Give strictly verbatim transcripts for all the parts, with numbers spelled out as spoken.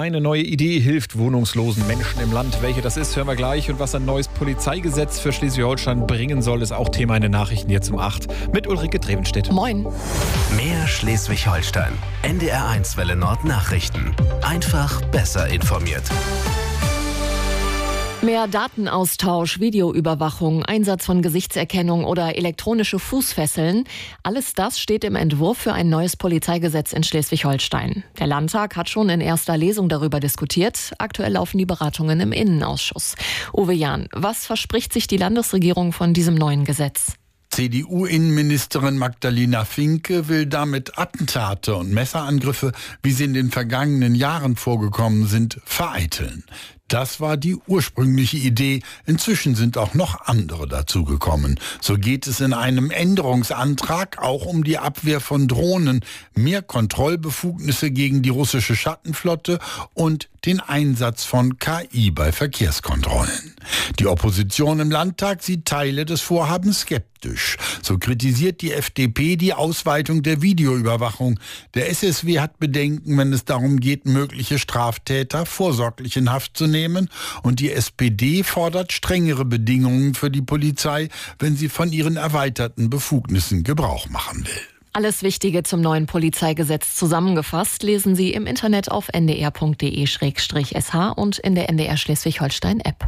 Eine neue Idee hilft wohnungslosen Menschen im Land. Welche das ist, hören wir gleich. Und was ein neues Polizeigesetz für Schleswig-Holstein bringen soll, ist auch Thema in den Nachrichten jetzt um acht. Mit Ulrike Drevenstedt. Moin. Mehr Schleswig-Holstein. N D R eins Welle Nord Nachrichten. Einfach besser informiert. Mehr Datenaustausch, Videoüberwachung, Einsatz von Gesichtserkennung oder elektronische Fußfesseln. Alles das steht im Entwurf für ein neues Polizeigesetz in Schleswig-Holstein. Der Landtag hat schon in erster Lesung darüber diskutiert. Aktuell laufen die Beratungen im Innenausschuss. Uwe Jahn, was verspricht sich die Landesregierung von diesem neuen Gesetz? C D U-Innenministerin Magdalena Finke will damit Attentate und Messerangriffe, wie sie in den vergangenen Jahren vorgekommen sind, vereiteln. Das war die ursprüngliche Idee. Inzwischen sind auch noch andere dazugekommen. So geht es in einem Änderungsantrag auch um die Abwehr von Drohnen, mehr Kontrollbefugnisse gegen die russische Schattenflotte und den Einsatz von K I bei Verkehrskontrollen. Die Opposition im Landtag sieht Teile des Vorhabens skeptisch. So kritisiert die F D P die Ausweitung der Videoüberwachung. Der S S W hat Bedenken, wenn es darum geht, mögliche Straftäter vorsorglich in Haft zu nehmen. Und die S P D fordert strengere Bedingungen für die Polizei, wenn sie von ihren erweiterten Befugnissen Gebrauch machen will. Alles Wichtige zum neuen Polizeigesetz zusammengefasst lesen Sie im Internet auf n d r punkt d e slash s h und in der N D R Schleswig-Holstein-App.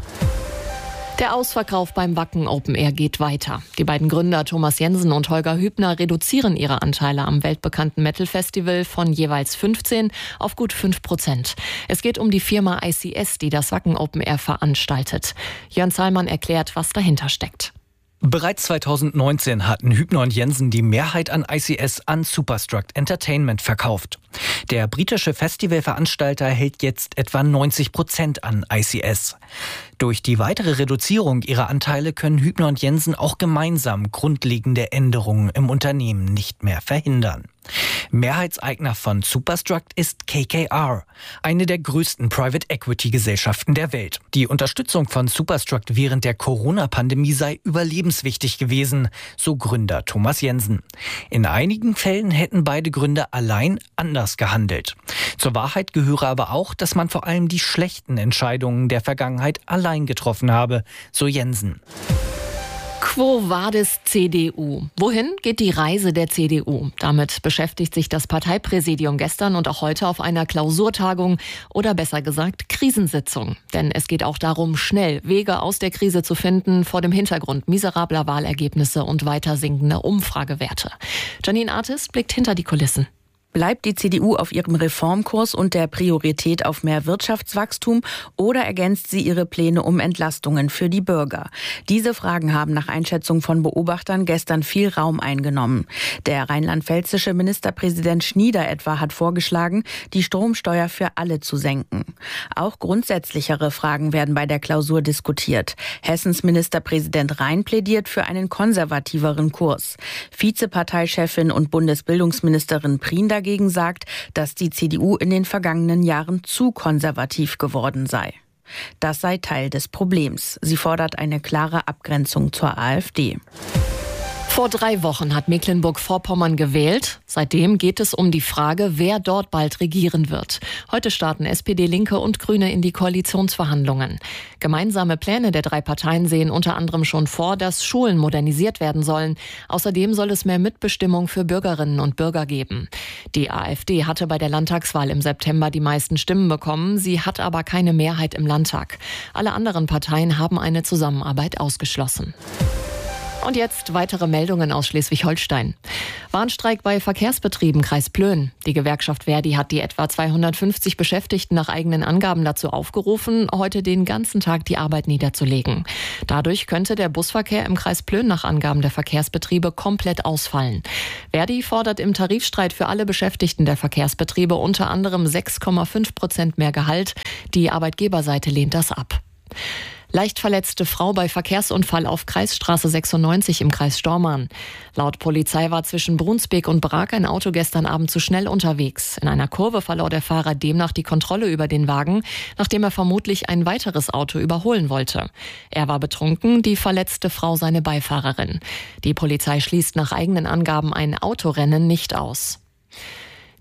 Der Ausverkauf beim Wacken Open Air geht weiter. Die beiden Gründer Thomas Jensen und Holger Hübner reduzieren ihre Anteile am weltbekannten Metal-Festival von jeweils fünfzehn auf gut fünf Prozent. Es geht um die Firma I C S, die das Wacken Open Air veranstaltet. Jörn Zahlmann erklärt, was dahinter steckt. Bereits zweitausendneunzehn hatten Hübner und Jensen die Mehrheit an I C S an Superstruct Entertainment verkauft. Der britische Festivalveranstalter hält jetzt etwa neunzig Prozent an I C S. Durch die weitere Reduzierung ihrer Anteile können Hübner und Jensen auch gemeinsam grundlegende Änderungen im Unternehmen nicht mehr verhindern. Mehrheitseigner von Superstruct ist K K R, eine der größten Private-Equity-Gesellschaften der Welt. Die Unterstützung von Superstruct während der Corona-Pandemie sei überlebenswichtig gewesen, so Gründer Thomas Jensen. In einigen Fällen hätten beide Gründer allein anders gehandelt. Zur Wahrheit gehöre aber auch, dass man vor allem die schlechten Entscheidungen der Vergangenheit allein getroffen habe, so Jensen. Quo vadis C D U? Wohin geht die Reise der C D U? Damit beschäftigt sich das Parteipräsidium gestern und auch heute auf einer Klausurtagung oder besser gesagt Krisensitzung. Denn es geht auch darum, schnell Wege aus der Krise zu finden vor dem Hintergrund miserabler Wahlergebnisse und weiter sinkender Umfragewerte. Janine Artist blickt hinter die Kulissen. Bleibt die C D U auf ihrem Reformkurs und der Priorität auf mehr Wirtschaftswachstum oder ergänzt sie ihre Pläne um Entlastungen für die Bürger? Diese Fragen haben nach Einschätzung von Beobachtern gestern viel Raum eingenommen. Der rheinland-pfälzische Ministerpräsident Schnieder etwa hat vorgeschlagen, die Stromsteuer für alle zu senken. Auch grundsätzlichere Fragen werden bei der Klausur diskutiert. Hessens Ministerpräsident Rhein plädiert für einen konservativeren Kurs. Vizeparteichefin und Bundesbildungsministerin Prien dagegen sagt, dass die C D U in den vergangenen Jahren zu konservativ geworden sei. Das sei Teil des Problems. Sie fordert eine klare Abgrenzung zur AfD. Vor drei Wochen hat Mecklenburg-Vorpommern gewählt. Seitdem geht es um die Frage, wer dort bald regieren wird. Heute starten S P D, Linke und Grüne in die Koalitionsverhandlungen. Gemeinsame Pläne der drei Parteien sehen unter anderem schon vor, dass Schulen modernisiert werden sollen. Außerdem soll es mehr Mitbestimmung für Bürgerinnen und Bürger geben. Die AfD hatte bei der Landtagswahl im September die meisten Stimmen bekommen. Sie hat aber keine Mehrheit im Landtag. Alle anderen Parteien haben eine Zusammenarbeit ausgeschlossen. Und jetzt weitere Meldungen aus Schleswig-Holstein. Warnstreik bei Verkehrsbetrieben Kreis Plön. Die Gewerkschaft Verdi hat die etwa zweihundertfünfzig Beschäftigten nach eigenen Angaben dazu aufgerufen, heute den ganzen Tag die Arbeit niederzulegen. Dadurch könnte der Busverkehr im Kreis Plön nach Angaben der Verkehrsbetriebe komplett ausfallen. Verdi fordert im Tarifstreit für alle Beschäftigten der Verkehrsbetriebe unter anderem sechs Komma fünf Prozent mehr Gehalt. Die Arbeitgeberseite lehnt das ab. Leicht verletzte Frau bei Verkehrsunfall auf Kreisstraße sechsundneunzig im Kreis Stormarn. Laut Polizei war zwischen Brunsbek und Brag ein Auto gestern Abend zu schnell unterwegs. In einer Kurve verlor der Fahrer demnach die Kontrolle über den Wagen, nachdem er vermutlich ein weiteres Auto überholen wollte. Er war betrunken, die verletzte Frau seine Beifahrerin. Die Polizei schließt nach eigenen Angaben ein Autorennen nicht aus.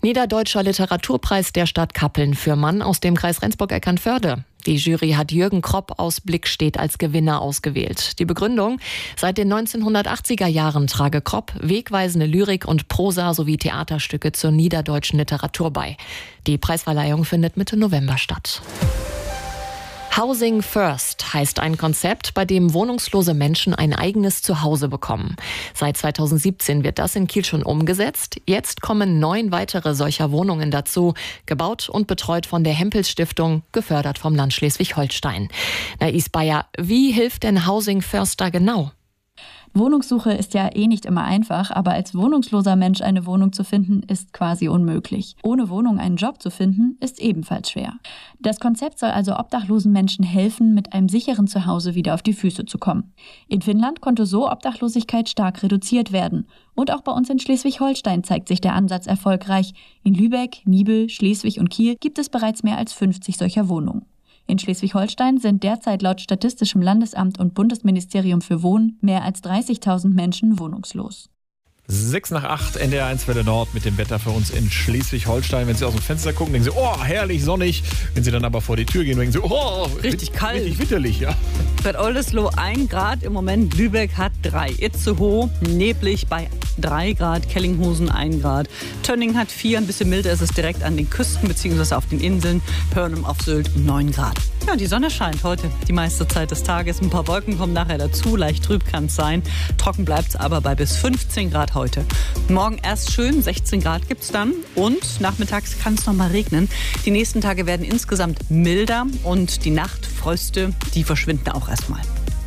Niederdeutscher Literaturpreis der Stadt Kappeln für Mann aus dem Kreis Rendsburg-Eckernförde. Die Jury hat Jürgen Kropp aus Blickstedt als Gewinner ausgewählt. Die Begründung: Seit den neunzehnhundertachtziger Jahren trage Kropp wegweisende Lyrik und Prosa sowie Theaterstücke zur niederdeutschen Literatur bei. Die Preisverleihung findet Mitte November statt. Housing First heißt ein Konzept, bei dem wohnungslose Menschen ein eigenes Zuhause bekommen. Seit zweitausendsiebzehn wird das in Kiel schon umgesetzt. Jetzt kommen neun weitere solcher Wohnungen dazu, gebaut und betreut von der Hempels Stiftung, gefördert vom Land Schleswig-Holstein. Nais Bayer, wie hilft denn Housing First da genau? Wohnungssuche ist ja eh nicht immer einfach, aber als wohnungsloser Mensch eine Wohnung zu finden, ist quasi unmöglich. Ohne Wohnung einen Job zu finden, ist ebenfalls schwer. Das Konzept soll also obdachlosen Menschen helfen, mit einem sicheren Zuhause wieder auf die Füße zu kommen. In Finnland konnte so Obdachlosigkeit stark reduziert werden. Und auch bei uns in Schleswig-Holstein zeigt sich der Ansatz erfolgreich. In Lübeck, Nibel, Schleswig und Kiel gibt es bereits mehr als fünfzig solcher Wohnungen. In Schleswig-Holstein sind derzeit laut Statistischem Landesamt und Bundesministerium für Wohnen mehr als dreißigtausend Menschen wohnungslos. Sechs nach acht, N D R eins Welle Nord mit dem Wetter für uns in Schleswig-Holstein. Wenn Sie aus dem Fenster gucken, denken Sie, oh, herrlich, sonnig. Wenn Sie dann aber vor die Tür gehen, denken Sie, oh, richtig kalt. Richtig witterlich, ja. Bad Oldesloe ein Grad im Moment, Lübeck hat drei. Itzehoe neblig bei drei Grad, Kellinghusen ein Grad. Tönning hat vier, ein bisschen milder ist es direkt an den Küsten bzw. auf den Inseln. Hörnum auf Sylt neun Grad. Ja, die Sonne scheint heute die meiste Zeit des Tages. Ein paar Wolken kommen nachher dazu, leicht trüb kann es sein. Trocken bleibt es aber bei bis fünfzehn Grad heute. Morgen erst schön, sechzehn Grad gibt es dann und nachmittags kann es noch mal regnen. Die nächsten Tage werden insgesamt milder und die Nachtfröste, die verschwinden auch erstmal.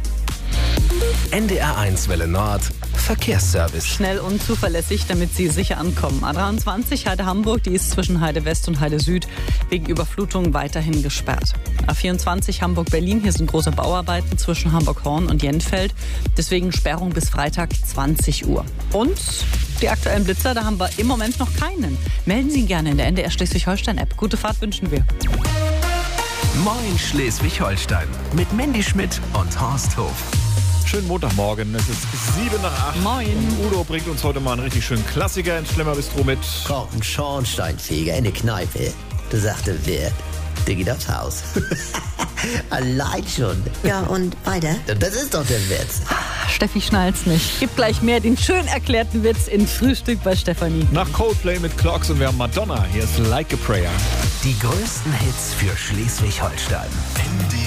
N D R eins Welle Nord Verkehrsservice. Schnell und zuverlässig, damit Sie sicher ankommen. A dreiundzwanzig Heide Hamburg, die ist zwischen Heide West und Heide Süd wegen Überflutung weiterhin gesperrt. A vierundzwanzig Hamburg Berlin, hier sind große Bauarbeiten zwischen Hamburg-Horn und Jenfeld. Deswegen Sperrung bis Freitag zwanzig Uhr. Und die aktuellen Blitzer, da haben wir im Moment noch keinen. Melden Sie ihn gerne in der N D R Schleswig-Holstein-App. Gute Fahrt wünschen wir. Moin Schleswig-Holstein mit Mandy Schmidt und Horst Hof. Schönen Montagmorgen, es ist sieben nach acht. Moin. Und Udo bringt uns heute mal einen richtig schönen Klassiker ins Schlemmerbistro mit. Koch ein Schornsteinfeger in die Kneipe. Da sagte wer, der geht aufs Haus. Allein schon. Ja, und weiter? Das ist doch der Witz. Steffi schnallt's nicht. Gibt gleich mehr den schön erklärten Witz in Frühstück bei Stefanie. Nach Coldplay mit Clocks und wir haben Madonna. Hier ist Like a Prayer. Die größten Hits für Schleswig-Holstein. N D